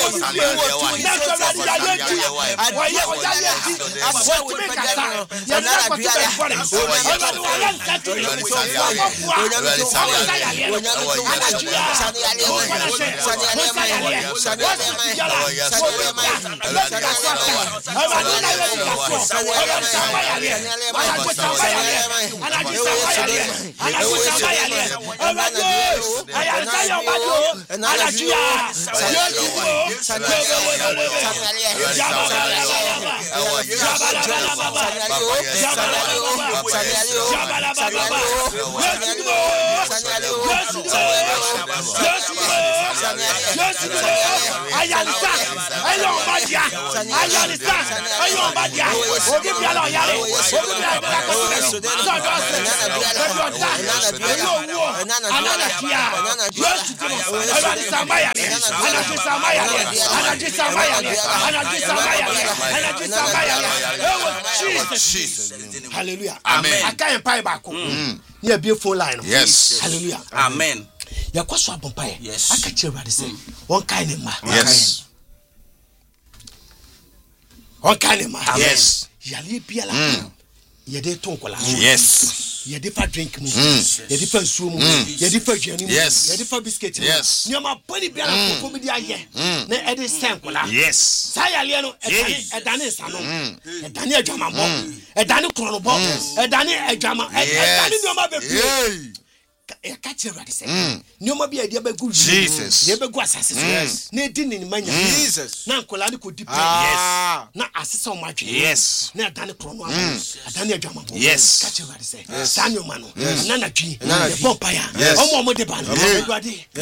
Hallelujah. Amen. I can't buy back. Yeah, beautiful line. Yes. Hallelujah. Amen. Ya kwa so abompae. Yes. Aka chirwa de say, one kind of man. Yes. One kind of man. Yes. Yali biala. Ye de tonkola. Yes. Ye de fa drink mu. Ye de fa nsuo mu. Ye de fa aduane mu. Yes. Ye de fa biscuit mu. Yes. Nyama boni biala ko bi di aye. Na e de senkola. Yes. Sa yale no edane sano. Edane adwamambo. Edane kronobo. Edane adwama. Edane nyama bebu. E ka chirwa de say. Nyoma bi ade abegu. Jesus. Ye begu asase. Yes. Na edi ni manya. Jesus. Na nkola ni ko di Yes. na asese o matwe. Yes. Na edane krono adane adwamambo. Yes. Ka chirwa de say. Sanyo mano. Na na twi. E pompaya. Omo de ban. Egwade.